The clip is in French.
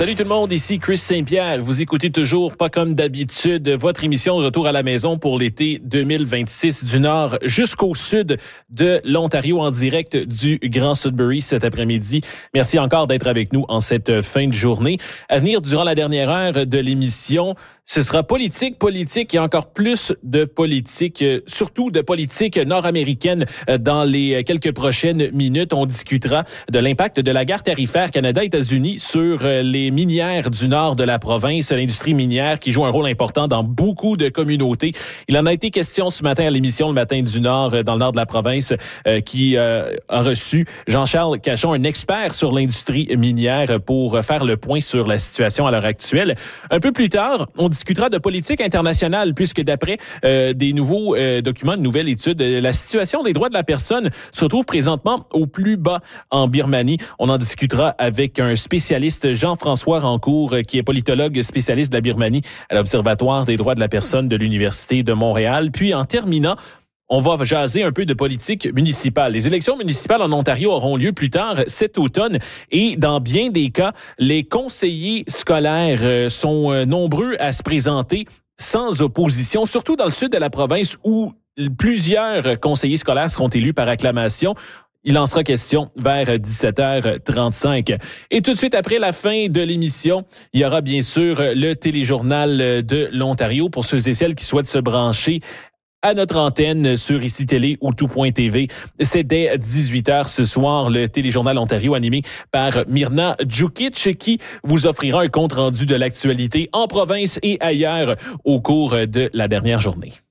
Salut tout le monde, ici Chris Saint-Pierre. Vous écoutez toujours, pas comme d'habitude, votre émission de retour à la maison pour l'été 2026 du nord jusqu'au sud de l'Ontario en direct du Grand Sudbury cet après-midi. Merci encore d'être avec nous en cette fin de journée. À venir durant la dernière heure de l'émission, ce sera politique et encore plus de politique, surtout de politique nord-américaine dans les quelques prochaines minutes. On discutera de l'impact de la guerre tarifaire Canada-États-Unis sur les minières du nord de la province, l'industrie minière qui joue un rôle important dans beaucoup de communautés. Il en a été question ce matin à l'émission Le Matin du Nord, dans le nord de la province, qui a reçu Jean-Charles Cachon, un expert sur l'industrie minière, pour faire le point sur la situation à l'heure actuelle. Un peu plus tard, on discutera de politique internationale, puisque d'après des nouveaux documents, de nouvelles études, la situation des droits de la personne se retrouve présentement au plus bas en Birmanie. On en discutera avec un spécialiste, Jean-François Rancourt, qui est politologue spécialiste de la Birmanie à l'Observatoire des droits de la personne de l'Université de Montréal. Puis en terminant, on va jaser un peu de politique municipale. Les élections municipales en Ontario auront lieu plus tard cet automne et dans bien des cas, les conseillers scolaires sont nombreux à se présenter sans opposition, surtout dans le sud de la province où plusieurs conseillers scolaires seront élus par acclamation. Il en sera question vers 17h35. Et tout de suite après la fin de l'émission, il y aura bien sûr le téléjournal de l'Ontario pour ceux et celles qui souhaitent se brancher à notre antenne sur ICI Télé ou tout.tv. C'est dès 18h ce soir, le téléjournal Ontario animé par Myrna Djukic qui vous offrira un compte rendu de l'actualité en province et ailleurs au cours de la dernière journée.